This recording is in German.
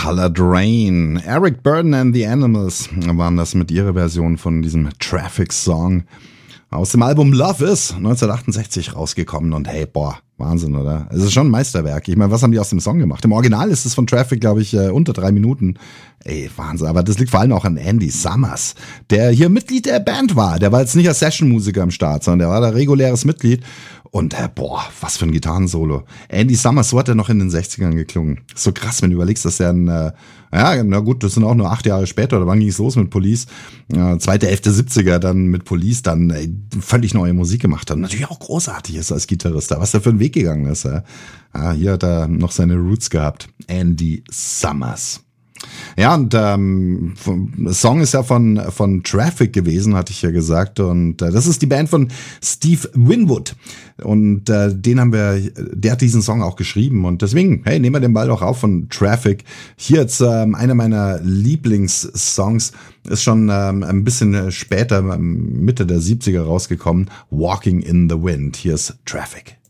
Colored Rain. Eric Burdon and the Animals waren das mit ihrer Version von diesem Traffic-Song aus dem Album Love Is 1968 rausgekommen. Und hey, boah, Wahnsinn, oder? Es ist schon ein Meisterwerk. Ich meine, was haben die aus dem Song gemacht? Im Original ist es von Traffic, glaube ich, unter 3 Minuten. Ey, Wahnsinn. Aber das liegt vor allem auch an Andy Summers, der hier Mitglied der Band war. Der war jetzt nicht als Session-Musiker am Start, sondern der war da reguläres Mitglied. Und boah, was für ein Gitarrensolo. Andy Summers, so hat er noch in den 60ern geklungen. So krass, wenn du überlegst, dass er ja, na gut, das sind auch nur 8 Jahre später, oder wann ging es los mit Police? Zweite Hälfte 70er dann mit Police dann völlig neue Musik gemacht hat. Natürlich auch großartig ist als Gitarrist, was der für einen Weg gegangen ist. Hier hat er noch seine Roots gehabt. Andy Summers. Ja, und der Song ist ja von Traffic gewesen, hatte ich ja gesagt. Und das ist die Band von Steve Winwood. Und der hat diesen Song auch geschrieben. Und deswegen, hey, nehmen wir den Ball doch auf von Traffic. Hier jetzt einer meiner Lieblingssongs, ist schon ein bisschen später, Mitte der 70er rausgekommen. Walking in the Wind. Hier ist Traffic.